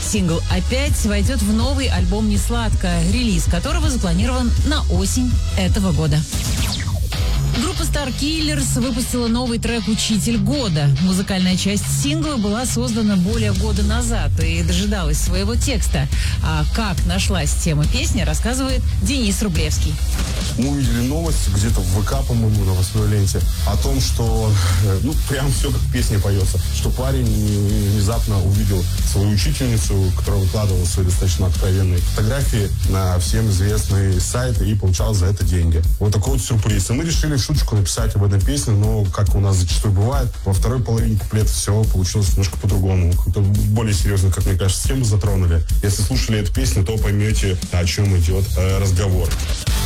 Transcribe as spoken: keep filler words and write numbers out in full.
Сингл «Опять» войдет в новый альбом «Несладко», релиз которого запланирован на осень этого года. Группа Star Killers выпустила новый трек «Учитель года». Музыкальная часть сингла была создана более года назад и дожидалась своего текста. А как нашлась тема песни, рассказывает Денис Рублевский. Мы увидели новость где-то в ВК, по-моему, на новостной ленте, о том, что, ну, прям все как в песне поется, что парень внезапно увидел свою учительницу, которая выкладывала свои достаточно откровенные фотографии на всем известные сайты и получал за это деньги. Вот такой вот сюрприз. И мы решили в шуточку написать об этом песню, но, как у нас зачастую бывает, во второй половине куплета все получилось немножко по-другому. Как-то более серьезно, как мне кажется, тему затронули. Если слушали эту песню, то поймете, о чем идет э, разговор.